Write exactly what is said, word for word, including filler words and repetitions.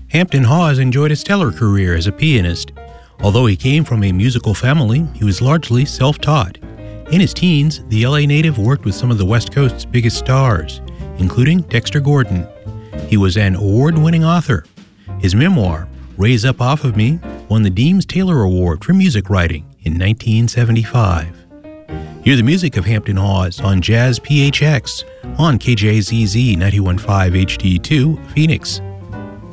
Hampton Hawes enjoyed a stellar career as a pianist. Although he came from a musical family, he was largely self-taught. In his teens, the L A native worked with some of the West Coast's biggest stars, including Dexter Gordon. He was an award-winning author. His memoir, Raise Up Off of Me, won the Deems Taylor Award for music writing in nineteen seventy-five. Hear the music of Hampton Hawes on Jazz P H X on K J Z Z ninety-one point five H D two, Phoenix.